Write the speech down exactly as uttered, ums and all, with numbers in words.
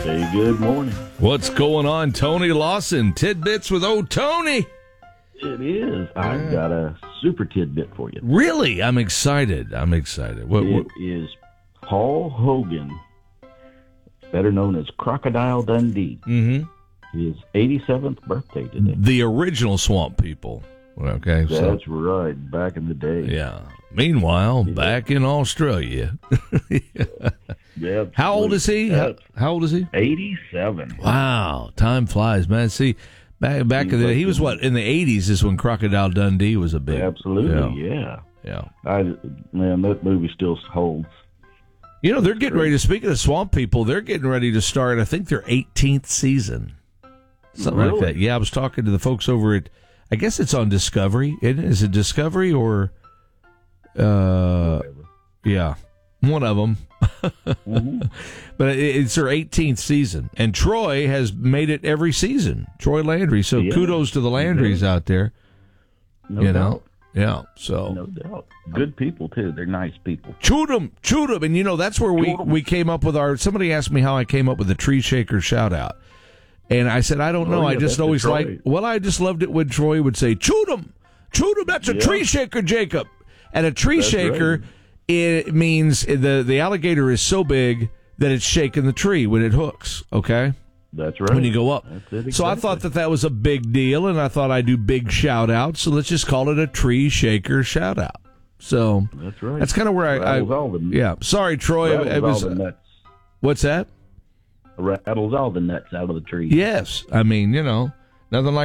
Hey, good morning. What's going on, Tony Lawson? Tidbits with old Tony. It is. I've got a super tidbit for you. Really? I'm excited. I'm excited. What, It what? is Paul Hogan, better known as Crocodile Dundee. Mm-hmm. His eighty-seventh birthday today. The original Swamp People. Okay, so That's right, back in the day. yeah. Meanwhile, Yeah. back in Australia. Yeah, How old is he? How, how old is he? eighty-seven. Wow, time flies, man. See, back back in the day, he was what in the eighties is when Crocodile Dundee was a big. Absolutely, yeah. Yeah. I, man, that movie still holds. You know, they're getting ready to, speaking of Swamp People, they're getting ready to start, I think, their eighteenth season. Something Really? like that. Yeah, I was talking to the folks over at, I guess it's on Discovery. Isn't it? Is it Discovery or, uh, yeah, one of them. Mm-hmm. But it, it's their eighteenth season. And Troy has made it every season. Troy Landry. So Yeah. kudos to the Landrys out there. No you doubt. know? Yeah, so. No doubt. Good people, too. They're nice people. Shoot 'em, shoot 'em. And, you know, that's where we, Shoot 'em. we came up with our... Somebody asked me how I came up with the Tree Shaker shout-out. And I said, I don't know. Oh, yeah, I just that's always Detroit. like... Well, I just loved it when Troy would say, shoot 'em, shoot 'em, that's a Yeah. tree shaker, Jacob. And a tree That's shaker, right. it means the, the alligator is so big that it's shaking the tree when it hooks, okay? That's right. When you go up. That's it, So I exactly. thought that that was a big deal, and I thought I'd do big shout-outs, so let's just call it a Tree Shaker shout-out. So... That's right. That's kind of where I, I Rattles all the, yeah. Sorry, Troy. rattles It was, all the nuts. what's that? Rattles all the nuts out of the tree. Yes, I mean, you know, nothing like